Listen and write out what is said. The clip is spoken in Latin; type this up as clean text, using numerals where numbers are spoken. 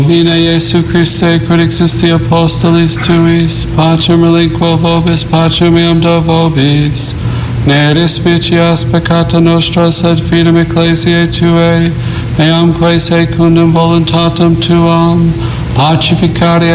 Domine Iesu Christe, quid existi apostolis tuis, pacem relinquo vobis, pacem meam do vobis. Ne dispicias peccata nostra, sed fidem ecclesiae Tuae, meamque secundum voluntatem Tuam, pacificare